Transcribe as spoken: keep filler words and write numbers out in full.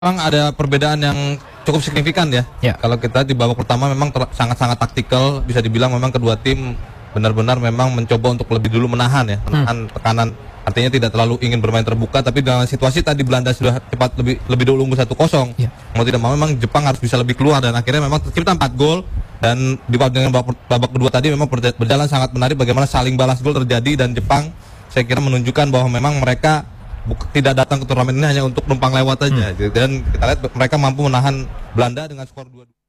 Memang ada perbedaan yang cukup signifikan ya. Ya. Kalau kita di babak pertama memang sangat-sangat taktikal, bisa dibilang memang kedua tim benar-benar memang mencoba untuk lebih dulu menahan ya, menahan hmm. tekanan. Artinya tidak terlalu ingin bermain terbuka, tapi dalam situasi tadi Belanda sudah cepat lebih lebih dulu unggul satu kosong. Ya. Mau tidak mau memang Jepang harus bisa lebih keluar dan akhirnya memang tercipta empat gol. Dan di babak, babak, babak kedua tadi memang berjalan sangat menarik bagaimana saling balas gol terjadi, dan Jepang saya kira menunjukkan bahwa memang mereka Buk, tidak datang ke turnamen ini hanya untuk numpang lewat aja. Hmm. Dan kita lihat mereka mampu menahan Belanda dengan skor dua dua.